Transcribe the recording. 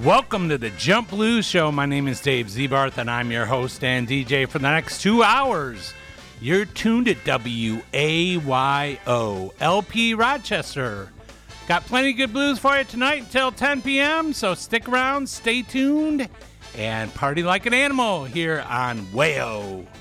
Welcome to the Jump Blues Show. My name is Dave Zebarth, and I'm your host and DJ for the next 2 hours. You're tuned at WAYO, LP Rochester. Got plenty of good blues for you tonight until 10 p.m., so stick around, stay tuned, and party like an animal here on WAYO.